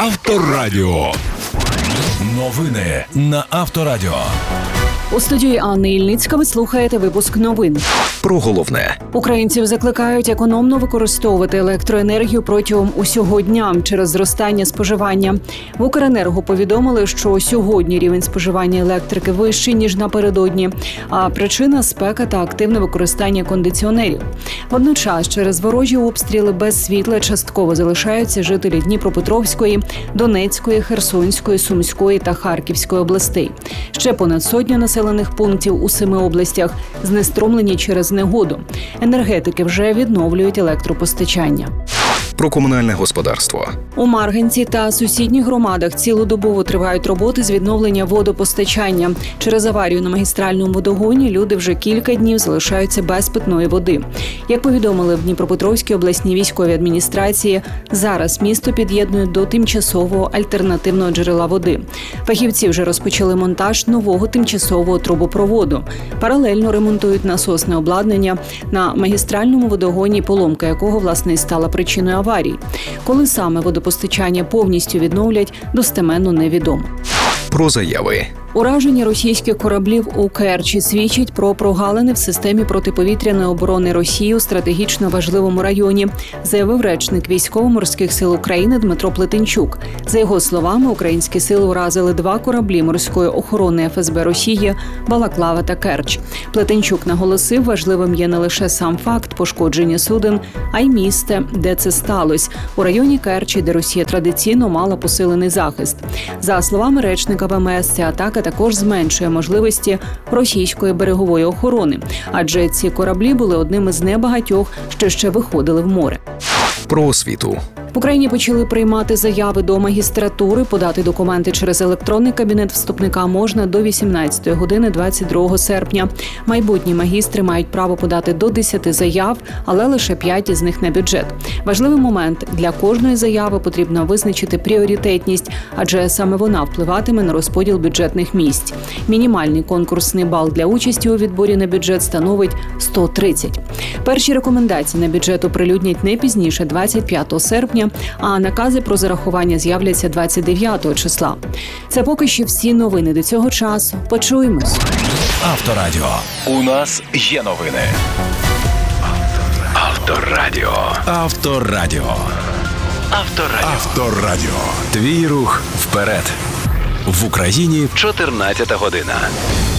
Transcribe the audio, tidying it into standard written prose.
Авторадіо. Новини на Авторадіо. У студії Анни Ільницька ви слухаєте випуск новин. Про головне. Українців закликають економно використовувати електроенергію протягом усього дня через зростання споживання. В Укренерго повідомили, що сьогодні рівень споживання електрики вищий, ніж напередодні, а причина – спека та активне використання кондиціонерів. Водночас через ворожі обстріли без світла частково залишаються жителі Дніпропетровської, Донецької, Херсонської, Сумської та Харківської областей. Ще понад сотня населених пунктів у 7 областях знеструмлені через негоду. Енергетики вже відновлюють електропостачання. Про комунальне господарство. У Марганці та сусідніх громадах цілодобово тривають роботи з відновлення водопостачання. Через аварію на магістральному водогоні люди вже кілька днів залишаються без питної води. Як повідомили в Дніпропетровській обласній військовій адміністрації, зараз місто під'єднують до тимчасового альтернативного джерела води. Фахівці вже розпочали монтаж нового тимчасового трубопроводу. Паралельно ремонтують насосне обладнання на магістральному водогоні, поломка якого, власне, і стала причиною аварії. Коли саме водопостачання повністю відновлять, достеменно невідомо. Про заяви. Ураження російських кораблів у Керчі свідчить про прогалини в системі протиповітряної оборони Росії у стратегічно важливому районі, заявив речник Військово-морських сил України Дмитро Плетенчук. За його словами, українські сили уразили 2 кораблі морської охорони ФСБ Росії «Балаклава» та «Керч». Плетенчук наголосив, важливим є не лише сам факт пошкодження суден, а й місце, де це сталося – у районі Керчі, де Росія традиційно мала посилений захист. За словами речника ВМС, ця атака також зменшує можливості російської берегової охорони, адже ці кораблі були одними з небагатьох, що ще виходили в море. Про освіту. В Україні почали приймати заяви до магістратури. Подати документи через електронний кабінет вступника можна до 18 години 22 серпня. Майбутні магістри мають право подати до 10 заяв, але лише 5 із них на бюджет. Важливий момент – для кожної заяви потрібно визначити пріоритетність, адже саме вона впливатиме на розподіл бюджетних місць. Мінімальний конкурсний бал для участі у відборі на бюджет становить 130. Перші рекомендації на бюджет оприлюднять не пізніше 25 серпня, а накази про зарахування з'являться 29 числа. Це поки що всі новини до цього часу. Почуємось. Авторадіо. У нас є новини. Авторадіо. Авторадіо. Авторадіо. Авторадіо. Твій рух вперед. В Україні 14 година.